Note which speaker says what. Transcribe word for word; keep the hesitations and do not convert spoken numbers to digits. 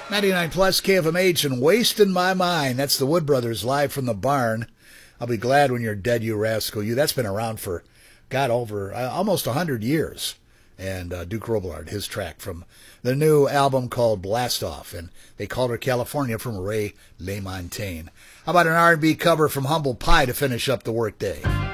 Speaker 1: ninety-nine plus K F M H and Wasting My Mind. That's the Wood Brothers live from the barn. I'll be glad when you're dead, you rascal. You. That's been around for, God, over uh, almost one hundred years. And uh, Duke Robillard, his track from the new album called Blast Off. And they called her California from Ray LaMontagne. How about an R and B cover from Humble Pie to finish up the workday?